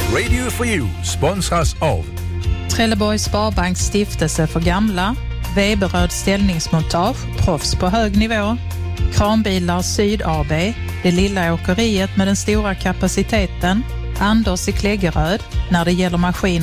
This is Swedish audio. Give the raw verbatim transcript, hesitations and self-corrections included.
Radio for You sponsras av Trelleborgs Sparbanks stiftelse för gamla, Weberöd ställningsmontage, proffs på hög nivå, Kranbilar Syd A B, det lilla åkeriet med den stora kapaciteten, Anders i Kläggeröd, när det gäller maskin